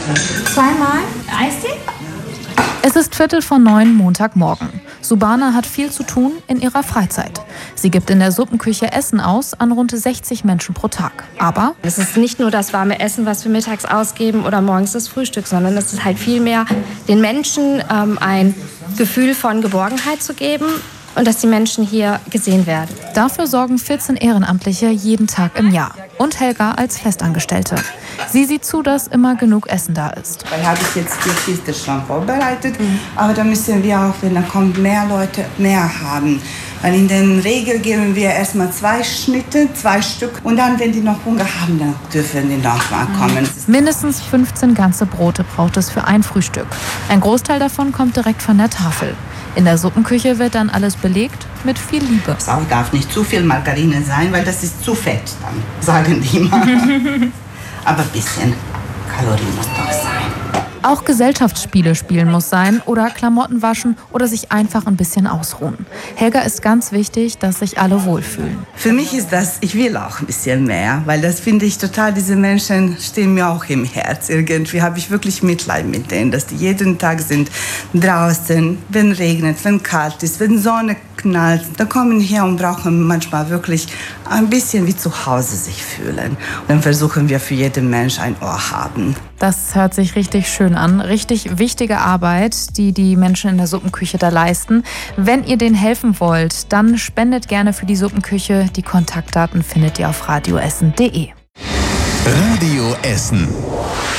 Zweimal Eistee? Es ist 8:45 Montagmorgen. Subhana hat viel zu tun in ihrer Freizeit. Sie gibt in der Suppenküche Essen aus an rund 60 Menschen pro Tag. Aber es ist nicht nur das warme Essen, was wir mittags ausgeben oder morgens das Frühstück, sondern es ist halt vielmehr den Menschen ein Gefühl von Geborgenheit zu geben und dass die Menschen hier gesehen werden. Dafür sorgen 14 Ehrenamtliche jeden Tag im Jahr. Und Helga als Festangestellte. Sie sieht zu, dass immer genug Essen da ist. Weil habe ich jetzt die Kiste schon vorbereitet. Aber da müssen wir auch, wenn da kommen mehr Leute, mehr haben. Weil in der Regel geben wir erstmal 2 Schnitte, 2 Stück. Und dann, wenn die noch Hunger haben, dann dürfen die noch mal kommen. Mindestens 15 ganze Brote braucht es für ein Frühstück. Ein Großteil davon kommt direkt von der Tafel. In der Suppenküche wird dann alles belegt mit viel Liebe. Es darf nicht zu viel Margarine sein, weil das ist zu fett, dann sagen die immer. Aber ein bisschen Kalorien muss doch sein. Auch Gesellschaftsspiele spielen muss sein oder Klamotten waschen oder sich einfach ein bisschen ausruhen. Helga ist ganz wichtig, dass sich alle wohlfühlen. Für mich ist das, ich will auch ein bisschen mehr, weil das finde ich total, diese Menschen stehen mir auch im Herz. Irgendwie habe ich wirklich Mitleid mit denen, dass die jeden Tag sind draußen, wenn regnet, wenn kalt ist, wenn Sonne knallt. Da kommen hier und brauchen manchmal wirklich ein bisschen wie zu Hause sich fühlen. Und dann versuchen wir für jeden Mensch ein Ohr haben. Das hört sich richtig schön an. Richtig wichtige Arbeit, die die Menschen in der Suppenküche da leisten. Wenn ihr denen helfen wollt, dann spendet gerne für die Suppenküche. Die Kontaktdaten findet ihr auf radioessen.de. Radio Essen.